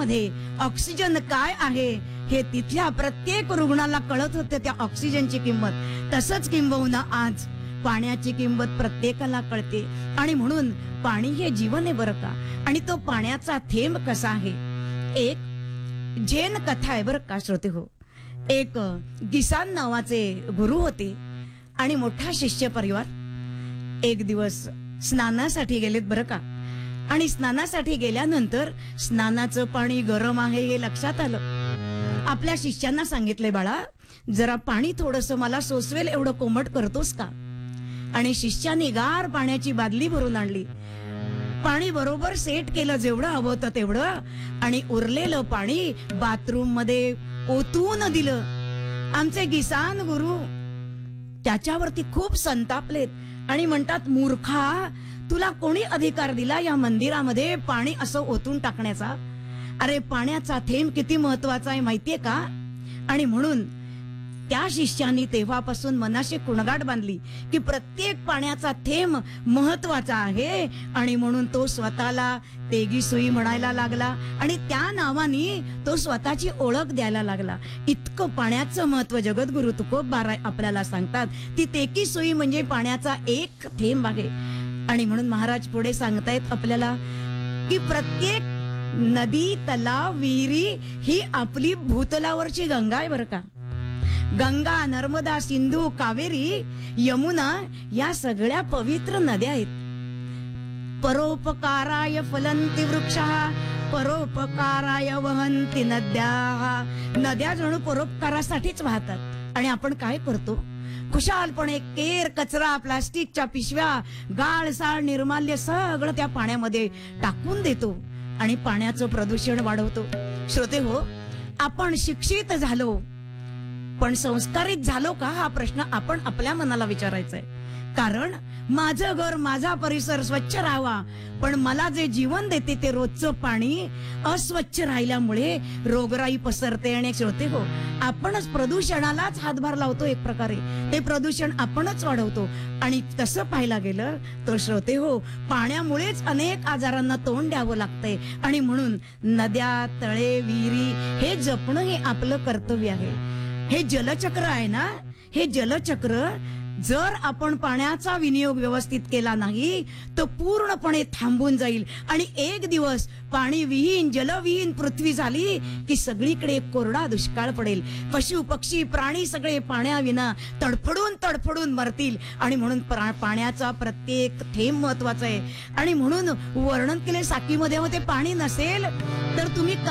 शरीरामध्ये ऑक्सिजन काय आहे हे तिथल्या प्रत्येक रुग्णाला कळत होते, त्या ऑक्सिजनची किंमत. तसंच किंबहुना आज पाण्याची किंमत प्रत्येकाला कळते. आणि म्हणून पाणी हे जीवन आहे बरं का. आणि तो पाण्याचा थेंब कसा आहे, एक जैन कथा आहे बरं का श्रोते हो. एक गिसान नावाचे गुरु होते आणि मोठा शिष्य परिवार. एक दिवस स्नानासाठी गेलेत बरं का. आणि स्नानासाठी गेल्यानंतर स्नानाचं पाणी गरम आहे हे लक्षात आलं. आपल्या शिष्यांना सांगितले, बाळा जरा पाणी थोडंसं मला सोसवेल एवढं कोमट करतोस का. आणि शिष्याने गार पाण्याची बादली भरून आणली. पाणी बरोबर सेट केलं जेवढं हवं होतं तेवढं, आणि उरलेलं पाणी बाथरूम मध्ये ओतून दिलं. आमचे गिसान गुरु त्याच्यावरती खूप संतापलेत आणि म्हणतात, मूर्खा तुला कोणी अधिकार दिला या मंदिरामध्ये पाणी असं ओतून टाकण्याचा. अरे पाण्याचा थेंब किती महत्वाचा आहे माहितीये का. आणि म्हणून त्या शिष्यानी तेव्हापासून मनाशी कुणगाट बांधली की प्रत्येक पाण्याचा थेंब महत्वाचा आहे. आणि म्हणून तो स्वतःला तेगी सुई म्हणायला लागला आणि त्या नावाने तो स्वतःची ओळख द्यायला लागला. इतकं पाण्याचं महत्व जगद्गुरु तुकोबा आपल्याला सांगतात. ती तेगी सुई म्हणजे पाण्याचा एक थेंब आहे. आणि म्हणून महाराज पुढे सांगतायत आपल्याला की प्रत्येक नदी, तलाव, विहिरी ही आपली भूतलावरची गंगा आहे बरं का. गंगा, नर्मदा, सिंधू, कावेरी, यमुना या सगळ्या पवित्र नद्या आहेत. परोपकाराय फलंती वृक्षः, परोपकाराय वहंती नद्या. नद्या जणू परोपकारासाठीच वाहतात. आणि आपण काय करतो, खुशालपणे केर, कचरा, प्लास्टिकच्या पिशव्या, गाळ, साळ, निर्माल्य सगळं त्या पाण्यामध्ये टाकून देतो आणि पाण्याचं प्रदूषण वाढवतो. श्रोते हो, आपण शिक्षित झालो पण संस्कारित झालो का हा प्रश्न आपण आपल्या मनाला विचारायचा आहे. कारण माझं घर, माझा परिसर स्वच्छ राहावा, पण मला जे जीवन देते ते रोजचं पाणी अस्वच्छ राहिल्यामुळे रोगराई पसरते. आणि श्रोते हो, आपणच प्रदूषणालाच हातभार लावतो एक प्रकारे. ते प्रदूषण आपणच वाढवतो. आणि तसं पाहायला गेलं तर श्रोते हो, पाण्यामुळेच अनेक आजारांना तोंड द्यावं लागतंय. आणि म्हणून नद्या, तळे, विहिरी हे जपणं हे आपलं कर्तव्य आहे. हे जलचक्र आहे ना, हे जलचक्र जर आपण पाण्याचा विनियोग व्यवस्थित केला नाही तर पूर्णपणे थांबून जाईल. आणि एक दिवस पाणी विहीन, जलविहीन पृथ्वी झाली की सगळीकडे कोरडा दुष्काळ पडेल. पशु, पक्षी, प्राणी सगळे पाण्याविना तडफडून तडफडून मरतील. आणि म्हणून पाण्याचा प्रत्येक थेंब महत्वाचा आहे. आणि म्हणून वर्णन केले साकीमध्ये, ते पाणी नसेल तर तुम्ही